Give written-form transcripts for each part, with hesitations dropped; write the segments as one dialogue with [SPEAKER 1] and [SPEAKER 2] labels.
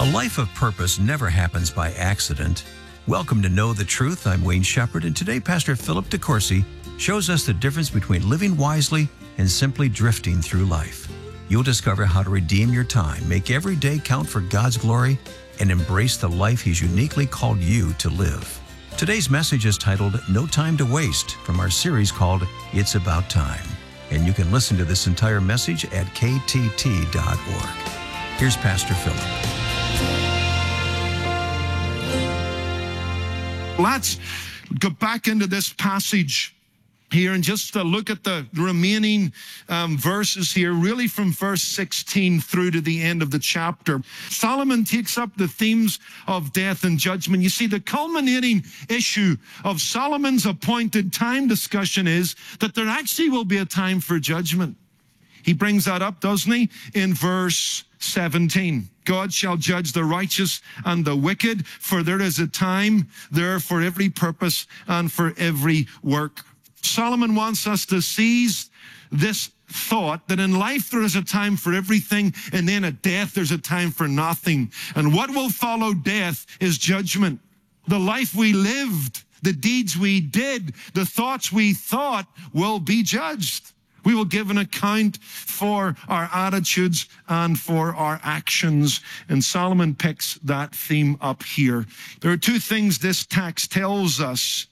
[SPEAKER 1] A life of purpose never happens by accident. Welcome to Know the Truth. I'm Wayne Shepherd, and today Pastor Philip DeCourcy shows us the difference between living wisely and simply drifting through life. You'll discover how to redeem your time, make every day count for God's glory, and embrace the life He's uniquely called you to live. Today's message is titled No Time to Waste from our series called It's About Time. And you can listen to this entire message at ktt.org. Here's Pastor Philip.
[SPEAKER 2] Let's go back into this passage here and just look at the remaining verses here, really from verse 16 through to the end of the chapter. Solomon takes up the themes of death and judgment. You see, the culminating issue of Solomon's appointed time discussion is that there actually will be a time for judgment. He brings that up, doesn't he, in verse 17. God shall judge the righteous and the wicked, for there is a time there for every purpose and for every work. Solomon wants us to seize this thought that in life there is a time for everything, and then at death there's a time for nothing. And what will follow death is judgment. The life we lived, the deeds we did, the thoughts we thought will be judged. We will give an account for our attitudes and for our actions. And Solomon picks that theme up here. There are two things this text tells us.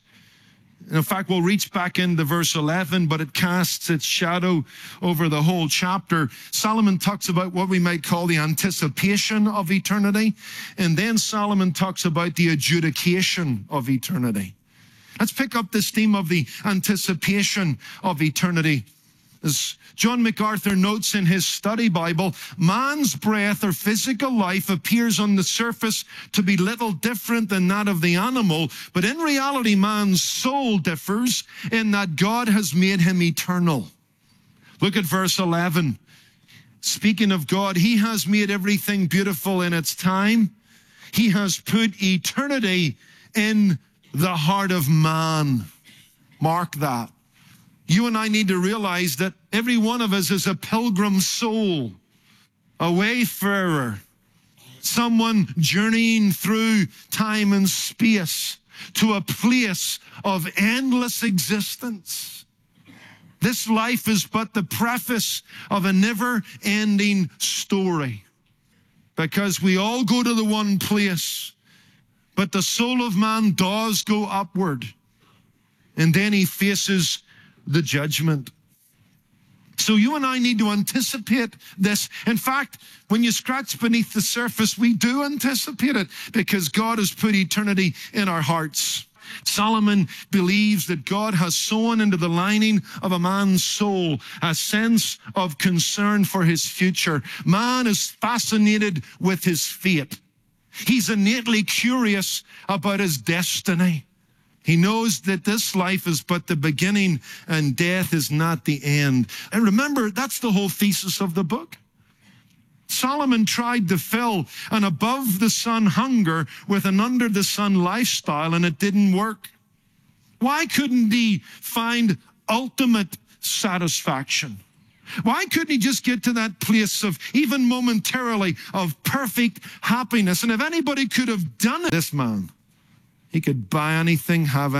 [SPEAKER 2] In fact, we'll reach back into verse 11, but it casts its shadow over the whole chapter. Solomon talks about what we might call the anticipation of eternity. And then Solomon talks about the adjudication of eternity. Let's pick up this theme of the anticipation of eternity. As John MacArthur notes in his study Bible, man's breath or physical life appears on the surface to be little different than that of the animal, but in reality, man's soul differs in that God has made him eternal. Look at verse 11. Speaking of God, He has made everything beautiful in its time. He has put eternity in the heart of man. Mark that. You and I need to realize that every one of us is a pilgrim soul, a wayfarer, someone journeying through time and space to a place of endless existence. This life is but the preface of a never-ending story, because we all go to the one place, but the soul of man does go upward, and then he faces the judgment. So you and I need to anticipate this. In fact, when you scratch beneath the surface, we do anticipate it because God has put eternity in our hearts. Solomon believes that God has sown into the lining of a man's soul a sense of concern for his future. Man is fascinated with his fate. He's innately curious about his destiny. He knows that this life is but the beginning and death is not the end. And remember, that's the whole thesis of the book. Solomon tried to fill an above-the-sun hunger with an under-the-sun lifestyle, and it didn't work. Why couldn't he find ultimate satisfaction? Why couldn't he just get to that place of, even momentarily, of perfect happiness? And if anybody could have done it, this man, he could buy anything, have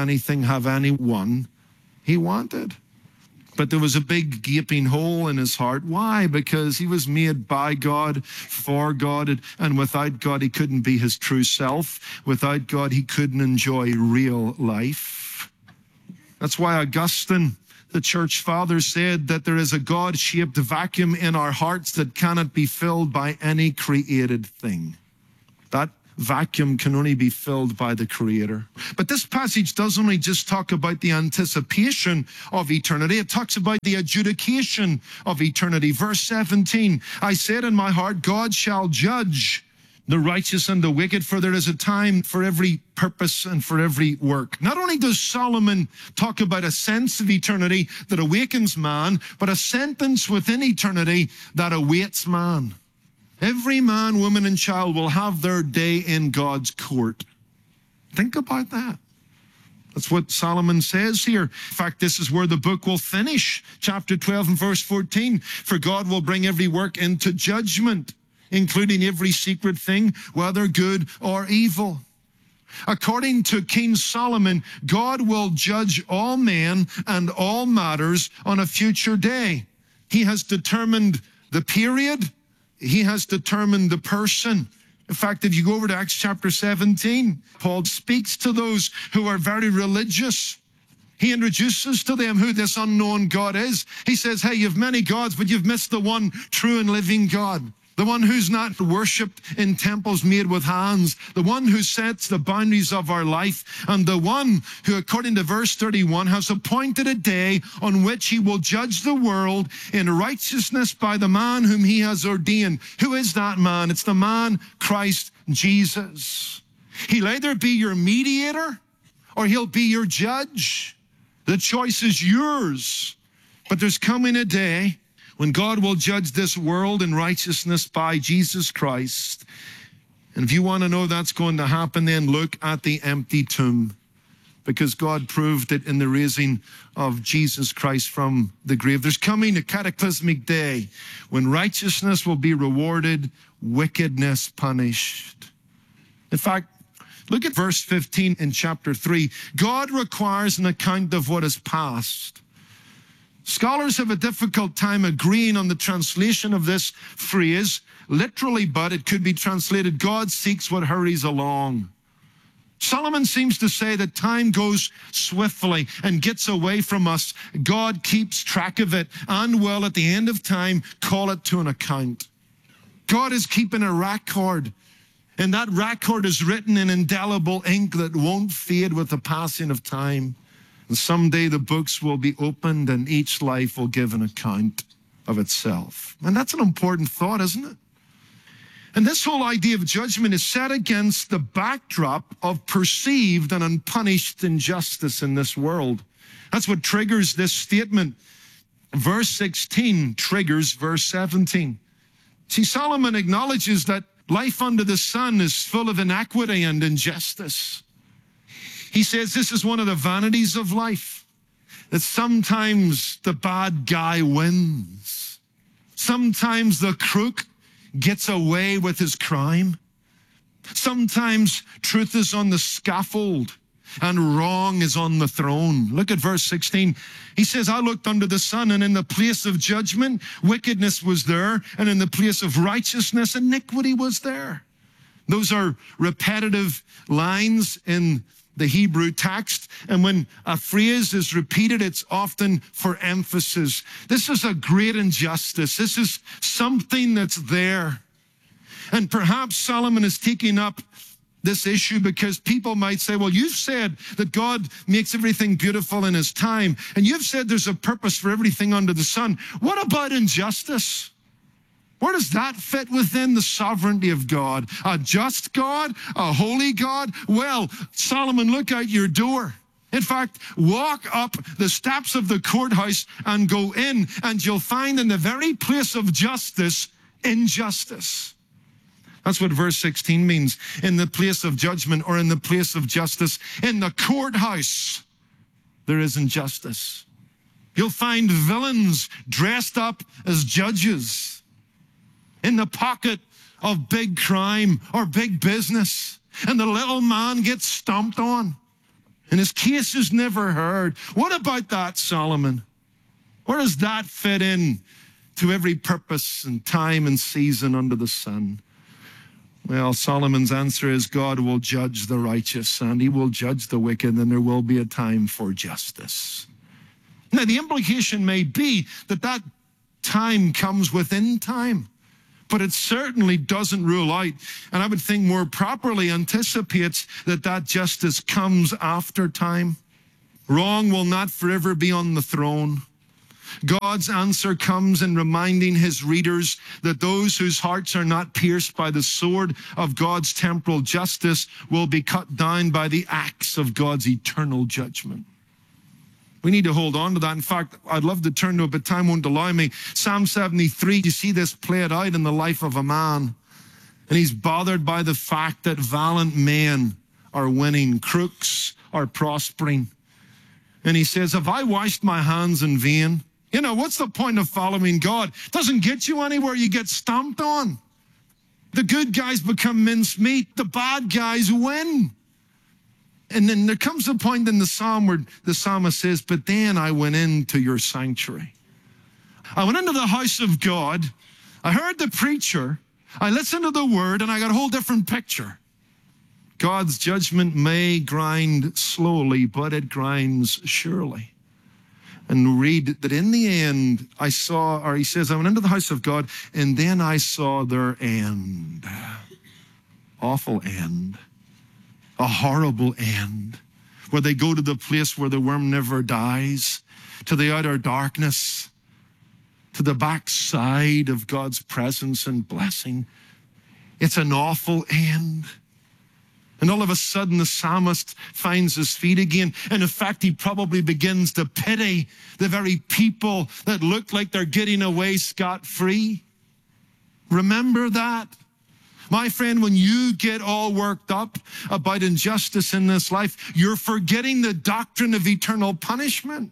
[SPEAKER 2] anyone he wanted. But there was a big gaping hole in his heart. Why? Because he was made by God, for God, and without God, he couldn't be his true self. Without God, he couldn't enjoy real life. That's why Augustine, the church father, said that there is a God-shaped vacuum in our hearts that cannot be filled by any created thing. That vacuum can only be filled by the Creator. But this passage doesn't only just talk about the anticipation of eternity, it talks about the adjudication of eternity. Verse 17, I said in my heart, God shall judge the righteous and the wicked, for there is a time for every purpose and for every work. Not only does Solomon talk about a sense of eternity that awakens man, but a sentence within eternity that awaits man. Every man, woman, and child will have their day in God's court. Think about that. That's what Solomon says here. In fact, this is where the book will finish. Chapter 12 and verse 14. For God will bring every work into judgment including every secret thing, whether good or evil. According to King Solomon, God will judge all men and all matters on a future day. He has determined the period. He has determined the person. In fact, if you go over to Acts chapter 17, Paul speaks to those who are very religious. He introduces to them who this unknown God is. He says, hey, you've many gods, but you've missed the one true and living God. The one who's not worshipped in temples made with hands. The one who sets the boundaries of our life. And the one who, according to verse 31, has appointed a day on which he will judge the world in righteousness by the man whom he has ordained. Who is that man? It's the man, Christ Jesus. He'll either be your mediator or he'll be your judge. The choice is yours. But there's coming a day when God will judge this world in righteousness by Jesus Christ. And if you want to know that's going to happen, then look at the empty tomb, because God proved it in the raising of Jesus Christ from the grave. There's coming a cataclysmic day when righteousness will be rewarded, wickedness punished. In fact, look at verse 15 in chapter 3. God requires an account of what is past. Scholars have a difficult time agreeing on the translation of this phrase, literally, but it could be translated, God seeks what hurries along. Solomon seems to say that time goes swiftly and gets away from us. God keeps track of it and will, at the end of time, call it to an account. God is keeping a record, and that record is written in indelible ink that won't fade with the passing of time. And someday the books will be opened and each life will give an account of itself. And that's an important thought, isn't it? And this whole idea of judgment is set against the backdrop of perceived and unpunished injustice in this world. That's what triggers this statement. Verse 16 triggers verse 17. See, Solomon acknowledges that life under the sun is full of inequity and injustice. He says this is one of the vanities of life, that sometimes the bad guy wins. Sometimes the crook gets away with his crime. Sometimes truth is on the scaffold and wrong is on the throne. Look at verse 16. He says, I looked under the sun, and in the place of judgment, wickedness was there, and in the place of righteousness, iniquity was there. Those are repetitive lines in the Hebrew text, and when a phrase is repeated, it's often for emphasis. This is a great injustice. This is something that's there. And perhaps Solomon is taking up this issue because people might say, well, you've said that God makes everything beautiful in his time, and you've said there's a purpose for everything under the sun. What about injustice? Where does that fit within the sovereignty of God? A just God? A holy God? Well, Solomon, look out your door. In fact, walk up the steps of the courthouse and go in, and you'll find in the very place of justice, injustice. That's what verse 16 means. In the place of judgment, or in the place of justice, in the courthouse, there is injustice. You'll find villains dressed up as judges. In the pocket of big crime or big business, and the little man gets stomped on, and his case is never heard. What about that, Solomon? Where does that fit in to every purpose and time and season under the sun? Well, Solomon's answer is God will judge the righteous, and he will judge the wicked, and there will be a time for justice. Now, the implication may be that that time comes within time. But it certainly doesn't rule out, and I would think more properly anticipates that that justice comes after time. Wrong will not forever be on the throne. God's answer comes in reminding his readers that those whose hearts are not pierced by the sword of God's temporal justice will be cut down by the axe of God's eternal judgment. We need to hold on to that. In fact, I'd love to turn to it, but time won't allow me. Psalm 73, you see this played out in the life of a man. And he's bothered by the fact that valiant men are winning, crooks are prospering. And he says, have I washed my hands in vain? You know, what's the point of following God? It doesn't get you anywhere. You get stomped on. The good guys become mincemeat. The bad guys win. And then there comes a point in the psalm where the psalmist says, but then I went into your sanctuary. I went into the house of God. I heard the preacher. I listened to the word, and I got a whole different picture. God's judgment may grind slowly, but it grinds surely. And read that in the end, he says, I went into the house of God, and then I saw their end. Awful end. A horrible end. Where they go to the place where the worm never dies, to the outer darkness, to the backside of God's presence and blessing. It's an awful end. And all of a sudden, the psalmist finds his feet again. And in fact, he probably begins to pity the very people that look like they're getting away scot-free. Remember that. My friend, when you get all worked up about injustice in this life, you're forgetting the doctrine of eternal punishment.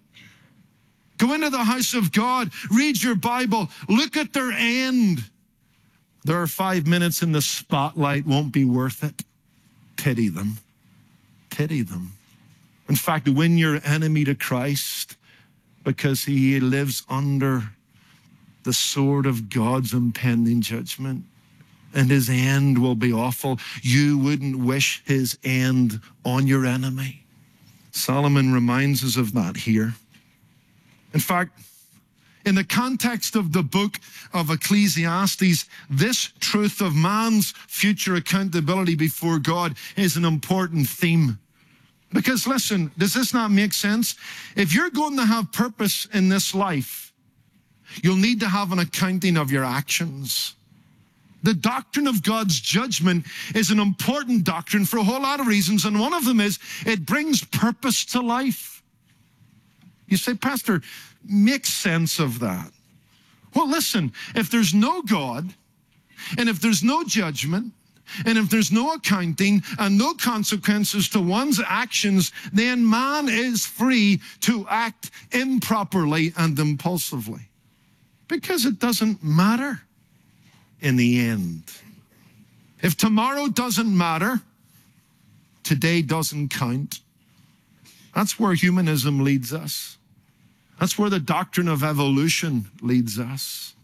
[SPEAKER 2] Go into the house of God, read your Bible, look at their end. Their 5 minutes in the spotlight won't be worth it. Pity them. Pity them. In fact, win your enemy to Christ because he lives under the sword of God's impending judgment. And his end will be awful. You wouldn't wish his end on your enemy. Solomon reminds us of that here. In fact, in the context of the book of Ecclesiastes, this truth of man's future accountability before God is an important theme. Because listen, does this not make sense? If you're going to have purpose in this life, you'll need to have an accounting of your actions. The doctrine of God's judgment is an important doctrine for a whole lot of reasons, and one of them is it brings purpose to life. You say, Pastor, make sense of that. Well, listen, if there's no God, and if there's no judgment, and if there's no accounting and no consequences to one's actions, then man is free to act improperly and impulsively. Because it doesn't matter in the end. If tomorrow doesn't matter, today doesn't count. That's where humanism leads us. That's where the doctrine of evolution leads us.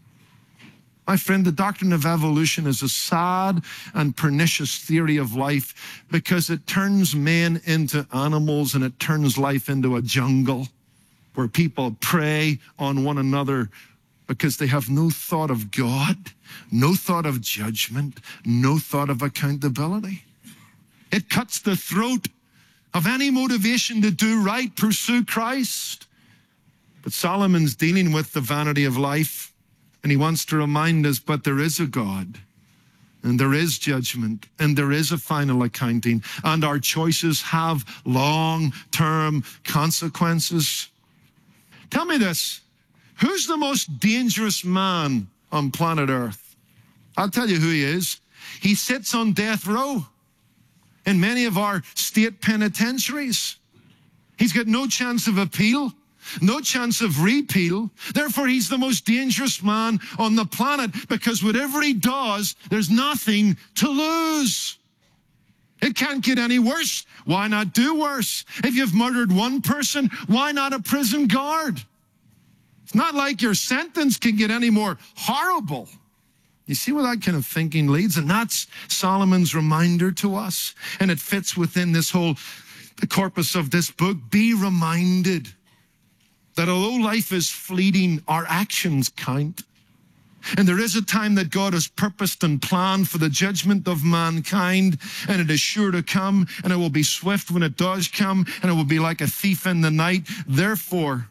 [SPEAKER 2] My friend, the doctrine of evolution is a sad and pernicious theory of life because it turns men into animals and it turns life into a jungle where people prey on one another because they have no thought of God, no thought of judgment, no thought of accountability. It cuts the throat of any motivation to do right, pursue Christ. But Solomon's dealing with the vanity of life, and he wants to remind us, but there is a God, and there is judgment, and there is a final accounting, and our choices have long-term consequences. Tell me this, who's the most dangerous man on planet Earth? I'll tell you who he is. He sits on death row in many of our state penitentiaries. He's got no chance of appeal, no chance of repeal. Therefore, he's the most dangerous man on the planet because whatever he does, there's nothing to lose. It can't get any worse. Why not do worse? If you've murdered one person, why not a prison guard? It's not like your sentence can get any more horrible. You see where that kind of thinking leads? And that's Solomon's reminder to us. And it fits within this whole the corpus of this book. Be reminded that although life is fleeting, our actions count. And there is a time that God has purposed and planned for the judgment of mankind, and it is sure to come, and it will be swift when it does come, and it will be like a thief in the night. Therefore,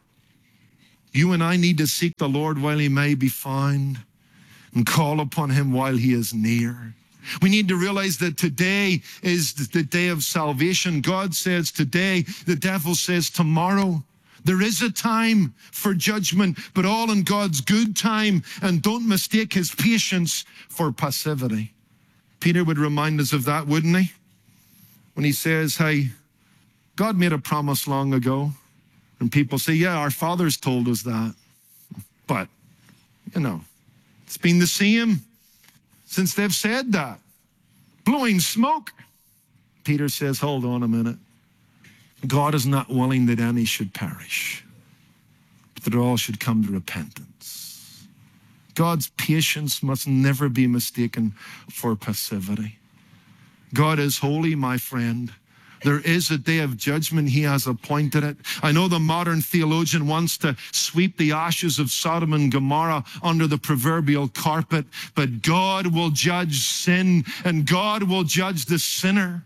[SPEAKER 2] you and I need to seek the Lord while he may be found and call upon him while he is near. We need to realize that today is the day of salvation. God says today, the devil says tomorrow. There is a time for judgment, but all in God's good time, and don't mistake his patience for passivity. Peter would remind us of that, wouldn't he? When he says, hey, God made a promise long ago. And people say, yeah, our fathers told us that. But, you know, it's been the same since they've said that. Blowing smoke. Peter says, hold on a minute. God is not willing that any should perish, but that all should come to repentance. God's patience must never be mistaken for passivity. God is holy, my friend. There is a day of judgment. He has appointed it. I know the modern theologian wants to sweep the ashes of Sodom and Gomorrah under the proverbial carpet, but God will judge sin and God will judge the sinner.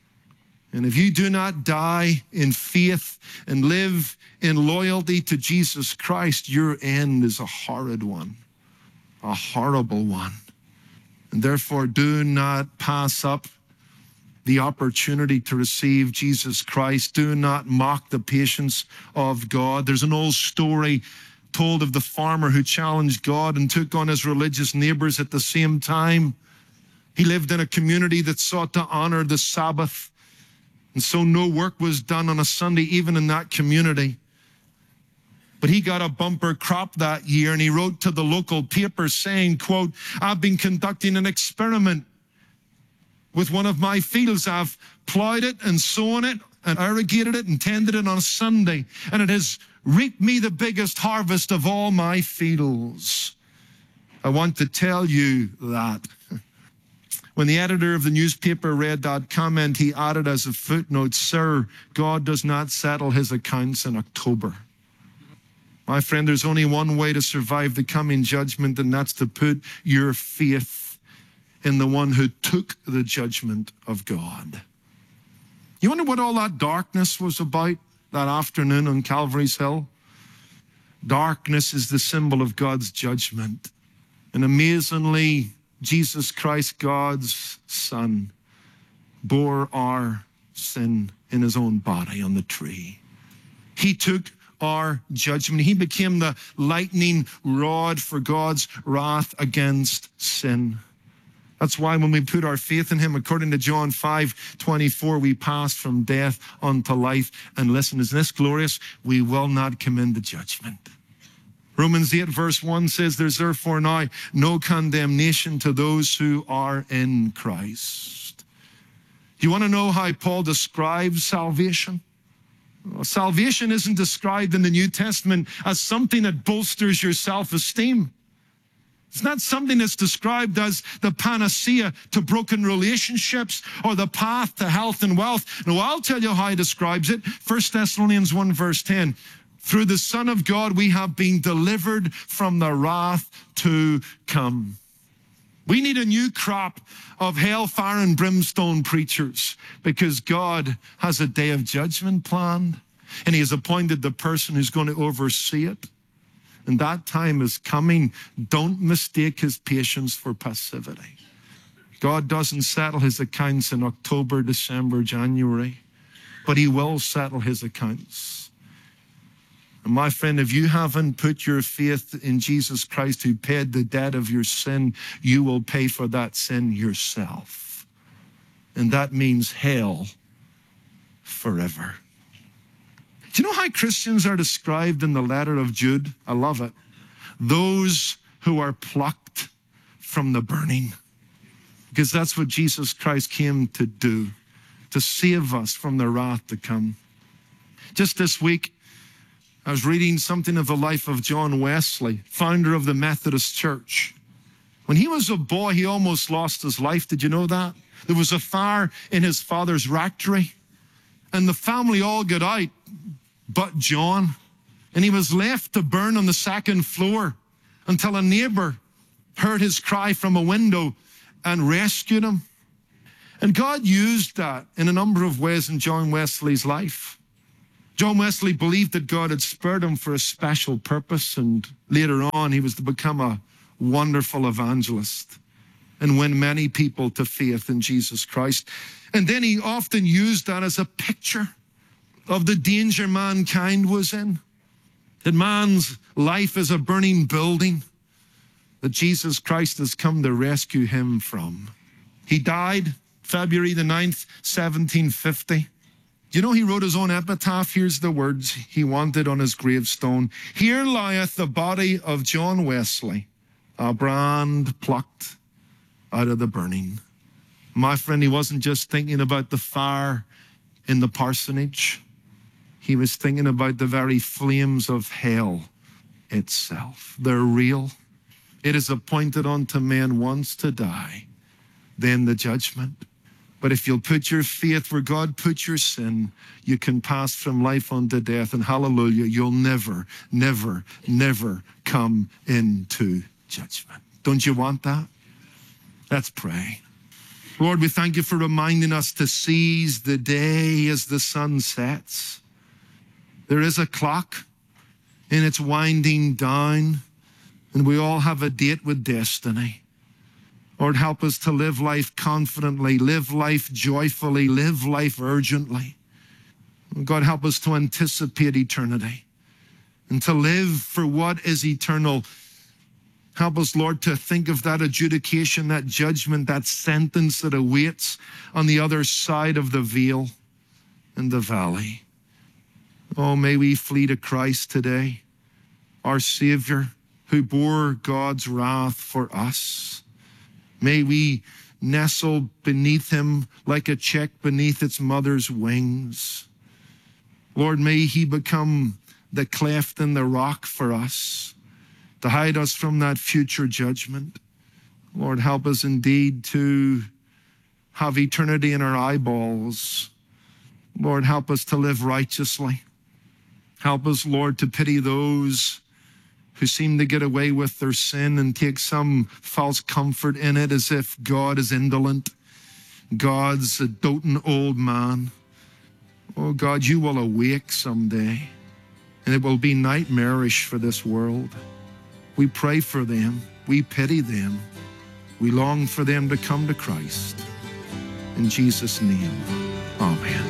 [SPEAKER 2] And if you do not die in faith and live in loyalty to Jesus Christ, your end is a horrid one, a horrible one. And therefore, do not pass up the opportunity to receive Jesus Christ. Do not mock the patience of God. There's an old story told of the farmer who challenged God and took on his religious neighbors at the same time. He lived in a community that sought to honor the Sabbath, and so no work was done on a Sunday, even in that community. But he got a bumper crop that year, and he wrote to the local paper saying, quote, I've been conducting an experiment with one of my fields. I've plowed it and sown it and irrigated it and tended it on a Sunday, and it has reaped me the biggest harvest of all my fields. I want to tell you that. When the editor of the newspaper read that comment, he added as a footnote, Sir, God does not settle his accounts in October. My friend, there's only one way to survive the coming judgment, and that's to put your faith in the one who took the judgment of God. You wonder what all that darkness was about that afternoon on Calvary's Hill? Darkness is the symbol of God's judgment. And amazingly, Jesus Christ, God's Son, bore our sin in his own body on the tree. He took our judgment. He became the lightning rod for God's wrath against sin. That's why when we put our faith in him, according to John 5:24, we pass from death unto life. And listen, isn't this glorious? We will not come into judgment. Romans 8 verse 1 says, there's therefore now no condemnation to those who are in Christ. Do you want to know how Paul describes salvation? Well, salvation isn't described in the New Testament as something that bolsters your self-esteem. It's not something that's described as the panacea to broken relationships or the path to health and wealth. No, I'll tell you how he describes it. 1 Thessalonians 1 verse 10. Through the Son of God, we have been delivered from the wrath to come. We need a new crop of hellfire and brimstone preachers because God has a day of judgment planned, and he has appointed the person who's going to oversee it. And that time is coming. Don't mistake his patience for passivity. God doesn't settle his accounts in October, December, January, but he will settle his accounts. And my friend, if you haven't put your faith in Jesus Christ who paid the debt of your sin, you will pay for that sin yourself. And that means hell forever. Do you know how Christians are described in the letter of Jude? I love it. Those who are plucked from the burning. Because that's what Jesus Christ came to do, to save us from the wrath to come. Just this week, I was reading something of the life of John Wesley, founder of the Methodist Church. When he was a boy, he almost lost his life. Did you know that? There was a fire in his father's rectory, and the family all got out but John. And he was left to burn on the second floor until a neighbor heard his cry from a window and rescued him. And God used that in a number of ways in John Wesley's life. John Wesley believed that God had spared him for a special purpose, and later on he was to become a wonderful evangelist and win many people to faith in Jesus Christ. And then he often used that as a picture of the danger mankind was in. That man's life is a burning building that Jesus Christ has come to rescue him from. He died February the 9th, 1750. You know, he wrote his own epitaph. Here's the words he wanted on his gravestone. Here lieth the body of John Wesley, a brand plucked, out of the burning. My friend, he wasn't just thinking about the fire in the parsonage. He was thinking about the very flames of hell itself. They're real. It is appointed unto man once to die, then the judgment. But if you'll put your faith where God put your sin, you can pass from life unto death. And hallelujah, you'll never, never, never come into judgment. Don't you want that? Let's pray. Lord, we thank you for reminding us to seize the day as the sun sets. There is a clock, and it's winding down, and we all have a date with destiny. Lord, help us to live life confidently, live life joyfully, live life urgently. God, help us to anticipate eternity and to live for what is eternal. Help us, Lord, to think of that adjudication, that judgment, that sentence that awaits on the other side of the veil in the valley. Oh, may we flee to Christ today, our Savior, who bore God's wrath for us. May we nestle beneath him like a chick beneath its mother's wings. Lord, may he become the cleft in the rock for us, to hide us from that future judgment. Lord, help us indeed to have eternity in our eyeballs. Lord, help us to live righteously. Help us, Lord, to pity those who seem to get away with their sin and take some false comfort in it, as if God is indolent. God's a doting old man. Oh God, you will awake someday, and it will be nightmarish for this world. We pray for them. We pity them. We long for them to come to Christ. In Jesus' name, amen.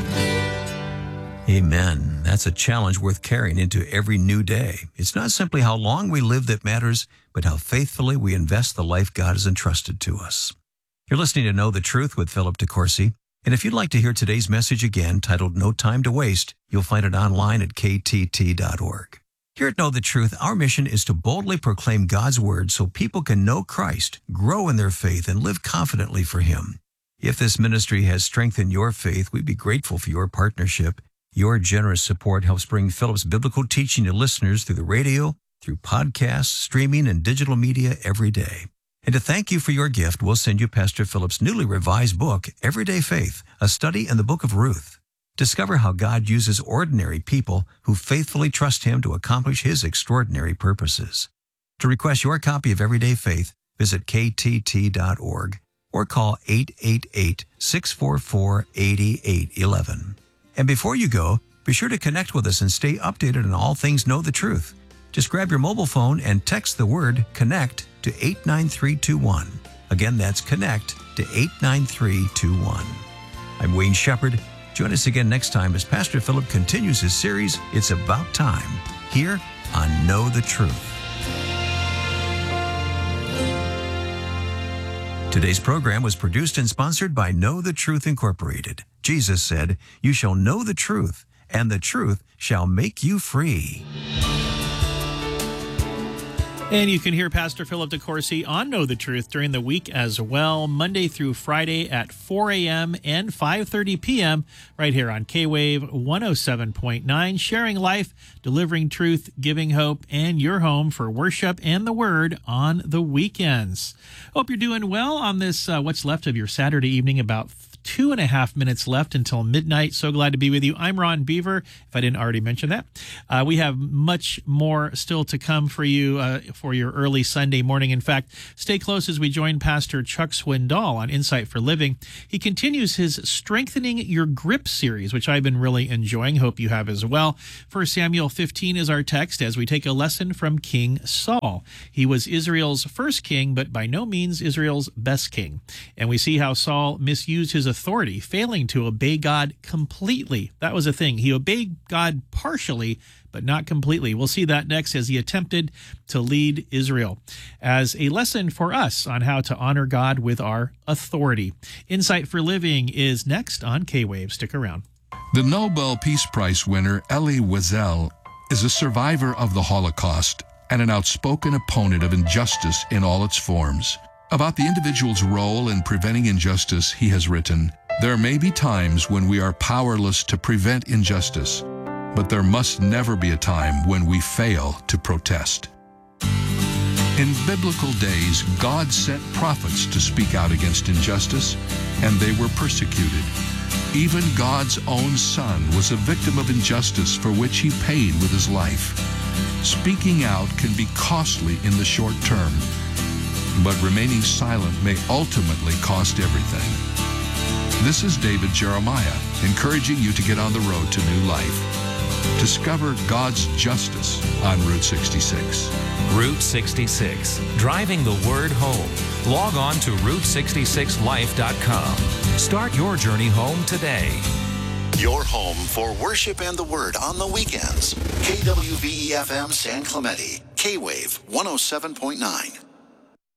[SPEAKER 1] Amen. That's a challenge worth carrying into every new day. It's not simply how long we live that matters, but how faithfully we invest the life God has entrusted to us. You're listening to Know the Truth with Philip DeCourcy. And if you'd like to hear today's message again, titled No Time to Waste, you'll find it online at ktt.org. Here at Know the Truth, our mission is to boldly proclaim God's Word so people can know Christ, grow in their faith, and live confidently for Him. If this ministry has strengthened your faith, we'd be grateful for your partnership. Your generous support helps bring Philip's biblical teaching to listeners through the radio, through podcasts, streaming, and digital media every day. And to thank you for your gift, we'll send you Pastor Philip's newly revised book, Everyday Faith, a study in the book of Ruth. Discover how God uses ordinary people who faithfully trust Him to accomplish His extraordinary purposes. To request your copy of Everyday Faith, visit ktt.org or call 888-644-8811. And before you go, be sure to connect with us and stay updated on all things Know the Truth. Just grab your mobile phone and text the word CONNECT to 89321. Again, that's CONNECT to 89321. I'm Wayne Shepherd. Join us again next time as Pastor Philip continues his series, It's About Time, here on Know the Truth. Today's program was produced and sponsored by Know the Truth Incorporated. Jesus said, "You shall know the truth, and the truth shall make you free."
[SPEAKER 3] And you can hear Pastor Philip DeCourcy on Know the Truth during the week as well, Monday through Friday at 4 a.m. and 5:30 p.m. right here on K-Wave 107.9, sharing life, delivering truth, giving hope, and your home for worship and the Word on the weekends. Hope you're doing well on this, what's left of your Saturday evening, about 2.5 minutes left until midnight. So glad to be with you. I'm Ron Beaver, if I didn't already mention that. We have much more still to come for you for your early Sunday morning. In fact, stay close as we join Pastor Chuck Swindoll on Insight for Living. He continues his Strengthening Your Grip series, which I've been really enjoying. Hope you have as well. 1 Samuel 15 is our text as we take a lesson from King Saul. He was Israel's first king, but by no means Israel's best king. And we see how Saul misused his authority, failing to obey God completely. That was a thing. He obeyed God partially, but not completely. We'll see that next as he attempted to lead Israel. As a lesson for us on how to honor God with our authority. Insight for Living is next on K-Wave. Stick around.
[SPEAKER 4] The Nobel Peace Prize winner Elie Wiesel is a survivor of the Holocaust and an outspoken opponent of injustice in all its forms. About the individual's role in preventing injustice, he has written, "There may be times when we are powerless to prevent injustice, but there must never be a time when we fail to protest." In biblical days, God sent prophets to speak out against injustice, and they were persecuted. Even God's own Son was a victim of injustice for which he paid with his life. Speaking out can be costly in the short term, but remaining silent may ultimately cost everything. This is David Jeremiah, encouraging you to get on the road to new life. Discover God's justice on Route 66.
[SPEAKER 5] Route 66, driving the word home. Log on to Route66Life.com. Start your journey home today.
[SPEAKER 6] Your home for worship and the word on the weekends. KWVE-FM San Clemente, K-Wave 107.9.